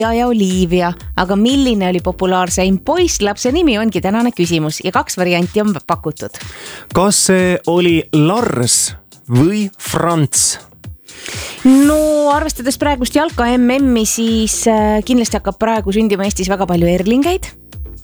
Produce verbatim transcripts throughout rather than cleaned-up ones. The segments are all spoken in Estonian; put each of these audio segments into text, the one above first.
ja Olivia, aga milline oli populaarseim poiss, lapse nimi ongi tänane küsimus ja kaks varianti on pakutud. Kas see oli Lars või Franz? No arvestades praegust jalka M M-i, siis kindlasti hakkab praegu sündima Eestis väga palju erlingeid.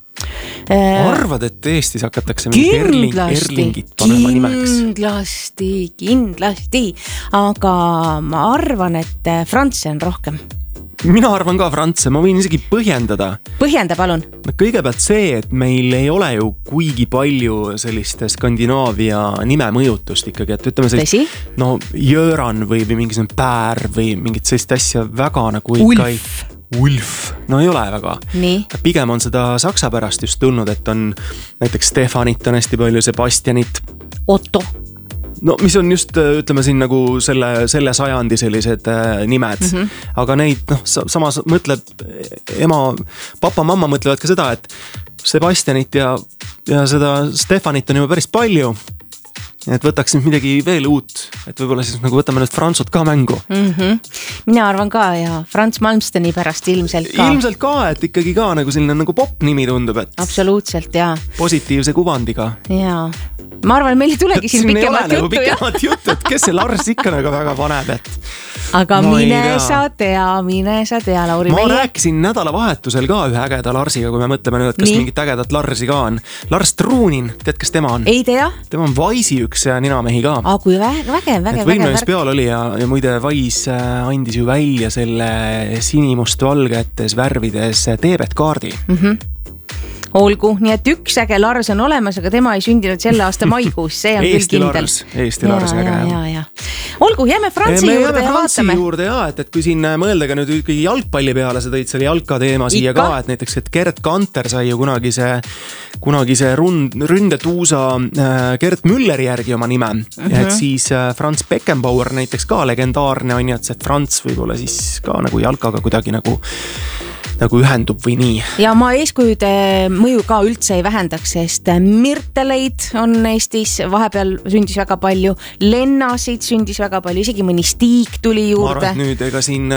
Arvad, et Eestis hakatakse erling, erlingit panema nimeks? Kindlasti, kindlasti, aga ma arvan, et Franz on rohkem. Mina arvan ka Franz, ma võin isegi põhjendada. Põhjenda, palun. Kõigepealt see, et meil ei ole ju kuigi palju sellist Skandinaavia nime mõjutust ikkagi, et ütleme sellist, Tõsi? no Jöran või, või mingisugune Päär või mingit sellist asja väga nagu ikka Ulf. Ei, Ulf, no ei ole väga. Nii. Pigem on seda saksa pärast just tulnud, et on näiteks Stefanit on hästi palju, Sebastianit. Otto. No mis on just, ütleme siin nagu selle, selle sajandi sellised nimed, mm -hmm. aga neid, noh, samas mõtleb ema, papa, mamma mõtlevad ka seda, et Sebastianit ja, ja seda Stefanit on juba päris palju, et võtaks nüüd midagi veel uut, et võib-olla siis nagu võtame nüüd Franzot ka mängu. Mm -hmm. Mina arvan ka ja Franz Malmsteni pärast ilmselt ka. Ilmselt ka, et ikkagi ka nagu selline nagu pop nimi tundub, et absoluutselt, jaa. Positiivse kuvandiga. Jaa. Ma arvan, meil ei tulegi siin pikemat juttu. Nagu pikemat juttu, et kes see Lars ikka nagu väga paneb, et aga no mine sa tea, mine sa tea, Lauri. Ma meie... rääkisin nädalavahetusel ka ühe ägeda Larsiga, kui me mõtleme nüüd, et kas Nii. mingit ägedat Larsi ka on. Lars Truunin, tead, kes tema on? Ei tea. Tema on Vaisi üks nimemehi ka. Aa, kui vägev, vägev, vägev. Võimlemis peal oli ja, ja muide Vais andis ju välja selle sinimust-valgetes värvides teebetkaardi. Mhm. Olgu, nii et üks äge Lars on olemas, aga tema ei sündinud selle aasta maikuus, see on küll kindel. Lars, Eesti Lars, äge. Ja, ja, ja. Olgu, jääme Franzi me juurde jääme ja Franzi vaatame. Juurde, ja, et, et kui siin mõelda ka nüüd ikkagi jalgpalli peale, sa tõid selle jalka teema siia Ikka? ka, et näiteks, et Gert Kanter sai ju kunagi see, kunagi see rund, ründetuusa Gert Mülleri järgi oma nime, mm -hmm. et siis Franz Beckenbauer näiteks ka legendaarne on, et see Franz võib-olla siis ka nagu jalkaga kuidagi nagu nagu ühendub või nii. Ja ma eeskujude mõju ka üldse ei vähendaks, sest Mirteleid on Eestis, vahepeal sündis väga palju, Lennasid sündis väga palju, isegi mõni Stiik tuli juurde. Ma arvan, et nüüd ega siin,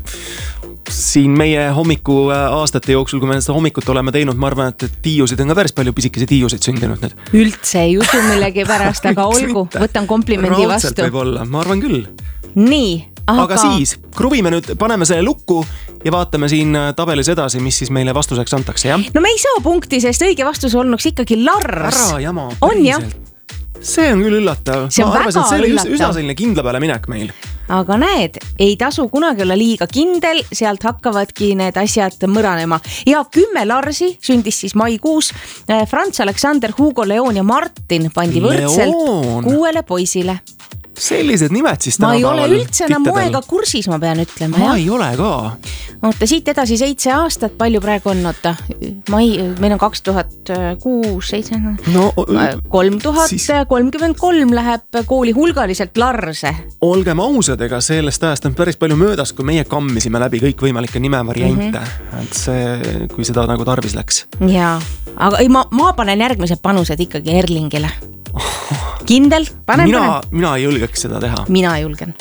siin meie hommiku aastate jooksul, kui me seda hommikut oleme teinud, ma arvan, et tiiusid on ka päris palju pisikesi tiiusid sündinud nüüd. Üldse ei usu millegi pärast, aga olgu, võtan komplimendi Raudselt vastu. Võib olla, ma arvan küll. Nii. Aga, aga siis kruvime nüüd, paneme selle lukku ja vaatame siin tabelis edasi, mis siis meile vastuseks antakse, jah? No me ei saa punkti, sest õige vastus olnuks ikkagi Lars. Ära jama. On jah. See on küll üllatav. See on ma arvasin, väga see oli üllatav. üsna selline kindla peale minek meil. Aga näed, ei tasu kunagi olla liiga kindel, sealt hakkavadki need asjad mõranema. Ja kümme Larsi sündis siis maikuus. Franz, Aleksander, Hugo, Leon ja Martin pandi võrdselt Leon. kuuele poisile. Sellised nimed siis ma ei ole üldse enam moega kursis, ma pean ütlema. Ma jah? ei ole ka. Oota, siit edasi seitse aastat, palju praegu on, oota, mai, meil on kaks tuhat kuus, seitse, no, kolm tuhat kolmkümmend kolm läheb kooli hulgaliselt Larse. Olgem ausad, ega sellest ajast on päris palju möödas, kui meie kammisime läbi kõik võimalikke nimevariante. Mm -hmm. Et see, kui seda nagu tarvis läks. Jaa, aga ei, ma, ma panen järgmised panused ikkagi Erlingile. Kindel, panen, mina, panen. Mina ei julgeks seda teha. Mina julgen.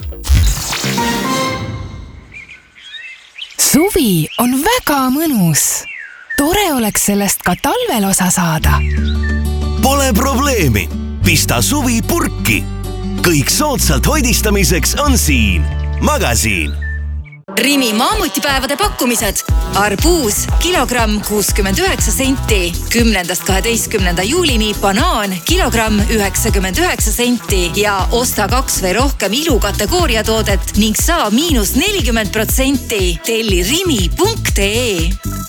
Suvi on väga mõnus. Tore oleks sellest ka talvel osa saada. Pole probleemi. Pista suvi purki. Kõik soodsalt hoidistamiseks on siin. Magasiin. Rimi maamutipäevade pakkumised. Arbuus, kilogramm kuuskümmend üheksa senti. Kümnendast kaheteistkümnenda juulini banaan, kilogramm üheksakümmend üheksa senti. Ja osta kaks või rohkem ilukategooria toodet ning saa miinus nelikümmend protsenti. Telli rimi punkt ee.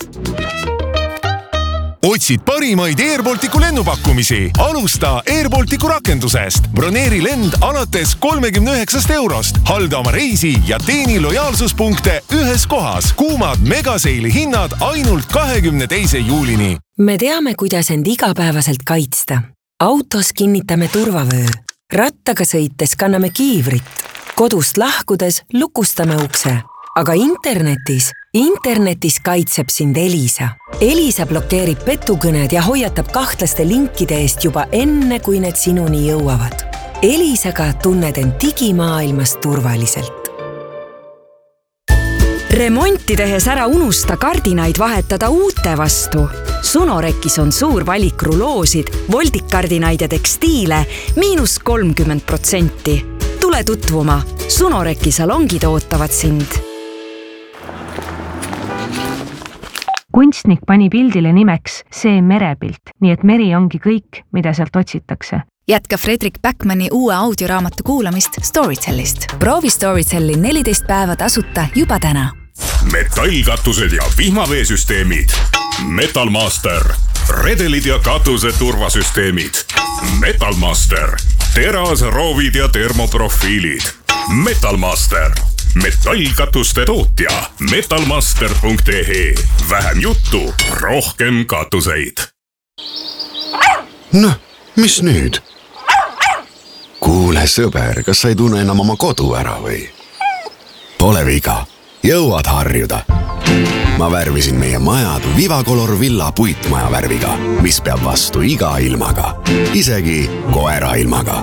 Otsid parimaid Airbalticu lennupakkumisi. Alusta Airbalticu rakendusest. Broneeri lend alates kolmekümne üheksast eurost. Halda oma reisi ja teeni lojaalsuspunkte ühes kohas. Kuumad megaseili hinnad ainult kahekümne teise juulini. Me teame, kuidas end igapäevaselt kaitsta. Autos kinnitame turvavöö. Rattaga sõites kanname kiivrit. Kodust lahkudes lukustame ukse. Aga internetis, internetis kaitseb sind Elisa. Elisa blokeerib petukõned ja hoiatab kahtlaste linkide eest juba enne, kui need sinuni jõuavad. Elisaga tunned end digimaailmas turvaliselt. remonti tehes ära unusta kardinaid vahetada uute vastu. Sunorekis on suur valik ruloosid, voldikkardinaid ja tekstiile miinus kolmkümmend protsenti. Tule tutvuma, Sunoreki salongid ootavad sind. Kunstnik pani pildile nimeks see merepilt, nii et meri ongi kõik, mida sealt otsitakse. Jätka Fredrik Backmani uue audioraamatu kuulamist Storytellist. Proovi Storytelli neliteist päeva tasuta juba täna. Metallkatused ja vihmaveesüsteemid. Metalmaster. Redelid ja katuse turvasüsteemid. Metalmaster. Teras, roovid ja termoprofiilid. Metalmaster. Metallkatuste tootja. metalmaster punkt e e. Vähem juttu, rohkem katuseid. Noh, mis nüüd? Kuule sõber, kas sa ei tunne enam oma kodu ära või? Pole viga, jõuad harjuda. Ma värvisin meie majad Vivacolor Villa puitmaja värviga, mis peab vastu iga ilmaga, isegi koera ilmaga.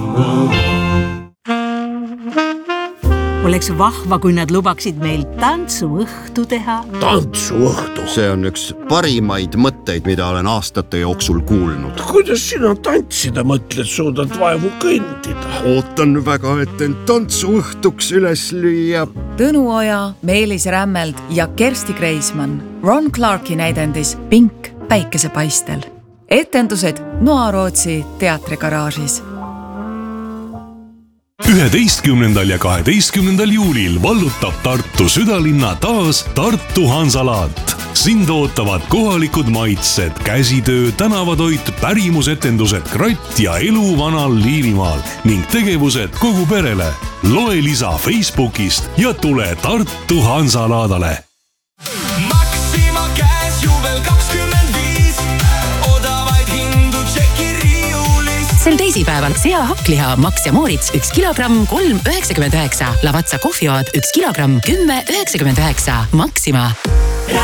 Oleks vahva, kui nad lubaksid meil tantsuõhtu teha. Tantsuõhtu? See on üks parimaid mõtteid, mida olen aastate jooksul kuulnud. Kuidas sina tantsida mõtled, suudad vaevu kõndida? Ootan väga, et end tantsuõhtuks üles lüüa. Tõnu Oja, Meelis Rämmeld ja Kersti Kreismann. Ron Clarki näidendis Pink päikesepaistel. Etendused Noarootsi teatrigaraažis. üheteistkümnendal ja kaheteistkümnendal juulil vallutab Tartu südalinna taas Tartu Hansalaat. Sind ootavad kohalikud maitsed, käsitöö, tänavatoit, pärimusetendused, kratt ja elu vanal Liivimaal ning tegevused kogu perele. Loe lisa Facebookist ja tule Tartu Hansalaadale. Maxima käes juvel kakskümmend viis, odavaid hindu tšeki riiulis. Sel teisipäeval sea hakkliha Max ja Moritz üks kilogramm kolm üheksakümmend üheksa, Lavazza kohvioad üks kilogramm kümme üheksakümmend üheksa. Maxima.